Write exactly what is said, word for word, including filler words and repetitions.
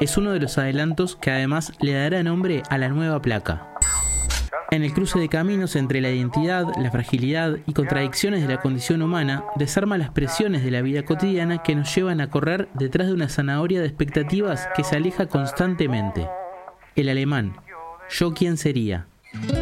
es uno de los adelantos que además le dará nombre a la nueva placa. En el cruce de caminos entre la identidad, la fragilidad y contradicciones de la condición humana, desarma las presiones de la vida cotidiana que nos llevan a correr detrás de una zanahoria de expectativas que se aleja constantemente. El alemán, ¿yo quién sería?